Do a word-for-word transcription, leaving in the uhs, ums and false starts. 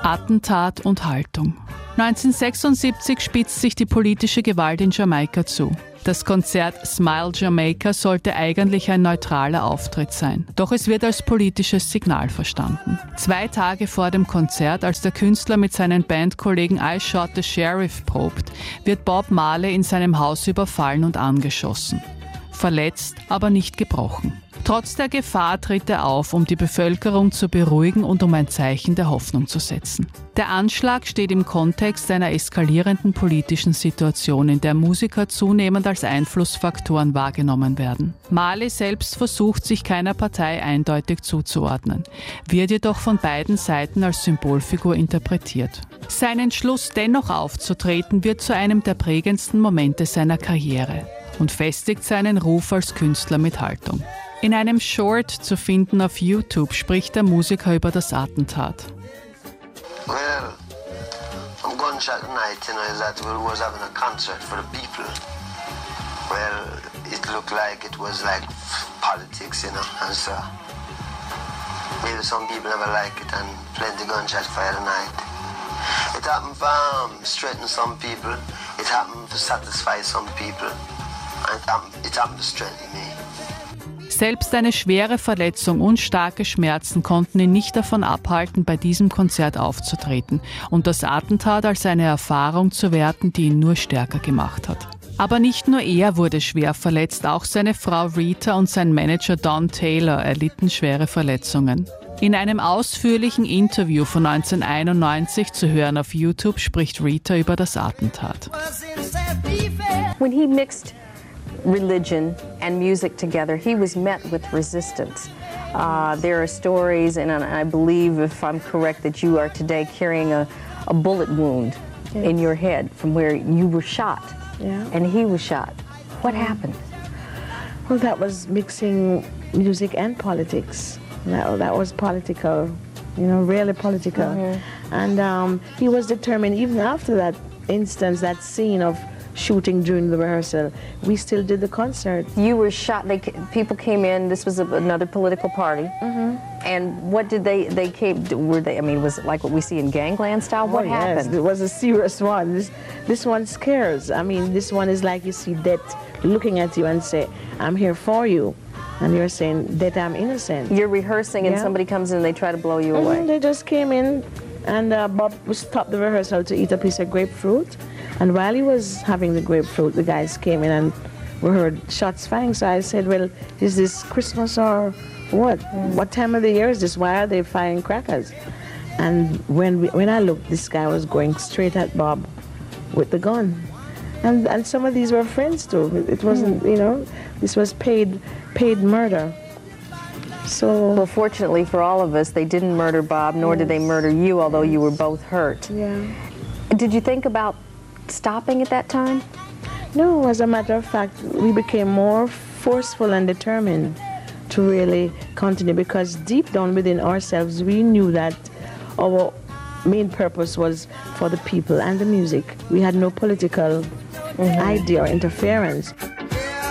Attentat und Haltung. neunzehnhundertsechsundsiebzig spitzt sich die politische Gewalt in Jamaika zu. Das Konzert Smile Jamaica sollte eigentlich ein neutraler Auftritt sein. Doch es wird als politisches Signal verstanden. Zwei Tage vor dem Konzert, als der Künstler mit seinen Bandkollegen I Shot the Sheriff probt, wird Bob Marley in seinem Haus überfallen und angeschossen. Verletzt, aber nicht gebrochen. Trotz der Gefahr tritt er auf, um die Bevölkerung zu beruhigen und um ein Zeichen der Hoffnung zu setzen. Der Anschlag steht im Kontext einer eskalierenden politischen Situation, in der Musiker zunehmend als Einflussfaktoren wahrgenommen werden. Marley selbst versucht, sich keiner Partei eindeutig zuzuordnen, wird jedoch von beiden Seiten als Symbolfigur interpretiert. Sein Entschluss, dennoch aufzutreten, wird zu einem der prägendsten Momente seiner Karriere und festigt seinen Ruf als Künstler mit Haltung. In einem Short zu finden auf YouTube spricht der Musiker über das Attentat. Well, I'm gunshot tonight, you know, is that we was having a concert for the people. Well, it looked like it was like politics, you know, and so maybe some people never like it and plenty gunshot fire tonight. It happened for um, strengthen some people, it happened to satisfy some people, and um, it happened to strengthen me. Selbst eine schwere Verletzung und starke Schmerzen konnten ihn nicht davon abhalten, bei diesem Konzert aufzutreten und das Attentat als eine Erfahrung zu werten, die ihn nur stärker gemacht hat. Aber nicht nur er wurde schwer verletzt, auch seine Frau Rita und sein Manager Don Taylor erlitten schwere Verletzungen. In einem ausführlichen Interview von neunzehnhunderteinundneunzig zu hören auf YouTube spricht Rita über das Attentat. When he mixed religion and music together, he was met with resistance. Uh, there are stories, and I believe, if I'm correct, that you are today carrying a, a bullet wound yeah. in your head from where you were shot, yeah. and he was shot. What yeah. happened? Well, that was mixing music and politics. That, that was political, you know, really political. Mm-hmm. And um, he was determined, even after that instance, that scene of shooting during the rehearsal, we still did the concert. You were shot. They people came in. This was a, another political party. Mm-hmm. And what did they? They came. Were they? I mean, was it like what we see in Gangland style? What oh, happened? Yes, it was a serious one. This this one scares. I mean, this one is like you see death looking at you and say, "I'm here for you," and you're saying that I'm innocent. You're rehearsing, and yeah. somebody comes in and they try to blow you mm-hmm. away. They just came in, and uh, Bob stopped the rehearsal to eat a piece of grapefruit. And while he was having the grapefruit, the guys came in and we heard shots firing. So I said, well, is this Christmas or what? Mm. What time of the year is this? Why are they firing crackers? And when we, when I looked, this guy was going straight at Bob with the gun. And, and some of these were friends too. It wasn't, mm. you know, this was paid, paid murder. So, well, fortunately for all of us, they didn't murder Bob, nor yes. did they murder you, although you were both hurt. Yeah. Did you think about stopping at that time? No, as a matter of fact, we became more forceful and determined to really continue, because deep down within ourselves we knew that our main purpose was for the people and the music. We had no political mm-hmm. idea or interference.